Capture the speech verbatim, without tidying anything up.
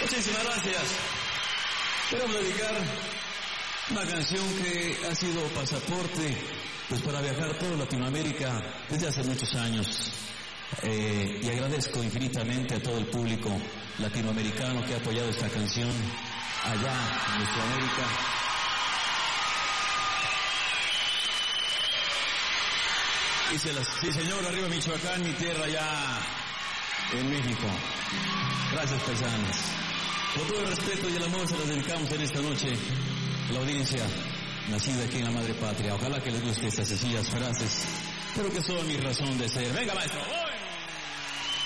Muchísimas gracias. Queremos dedicar una canción que ha sido pasaporte pues para viajar toda Latinoamérica desde hace muchos años. Eh, y agradezco infinitamente a todo el público latinoamericano que ha apoyado esta canción allá en nuestra América. Y se las, sí señor, arriba Michoacán, mi tierra allá en México. Gracias, paisanos. Con todo el respeto y el amor se las dedicamos en esta noche a la audiencia nacida aquí en la madre patria. Ojalá que les guste estas sencillas frases, pero que son mi razón de ser. Venga, maestro, ¡voy!